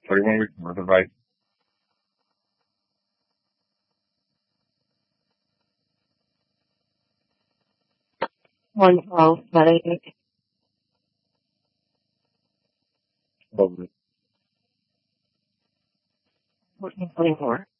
31 weeks worth of ice. One twelve, but I think Lovely. 1424.